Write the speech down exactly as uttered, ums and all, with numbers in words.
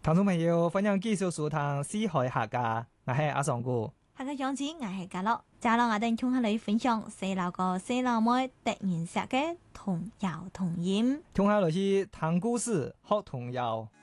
聽眾朋友，歡迎繼續收聽《四海客家》，我係阿尚哥。 下個樣子我係嘉樂，接落我哋同下你分享細佬哥細佬妹特別寫嘅童謠童演。 聽下來是聽故事學童謠。